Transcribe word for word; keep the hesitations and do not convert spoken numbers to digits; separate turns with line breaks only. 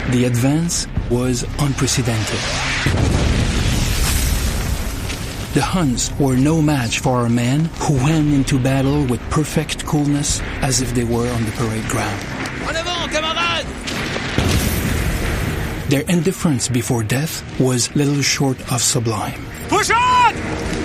The advance was unprecedented. The Huns were no match for our men, who went into battle with perfect coolness as if they were on the parade ground.
En avant, camarades!
Their indifference before death was little short of sublime.
Push on!